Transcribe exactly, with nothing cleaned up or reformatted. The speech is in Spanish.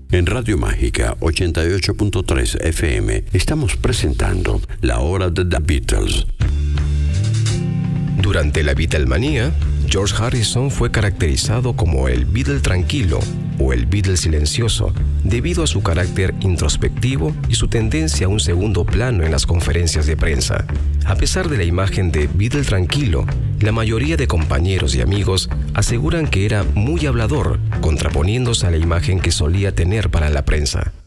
En Radio Mágica ochenta y ocho punto tres F M estamos presentando La Hora de The Beatles. Durante la Beatlemanía, George Harrison fue caracterizado como el Beatle tranquilo o el Beatle silencioso, debido a su carácter introspectivo y su tendencia a un segundo plano en las conferencias de prensa. A pesar de la imagen de Beatle tranquilo, la mayoría de compañeros y amigos aseguran que era muy hablador, contraponiéndose a la imagen que solía tener para la prensa.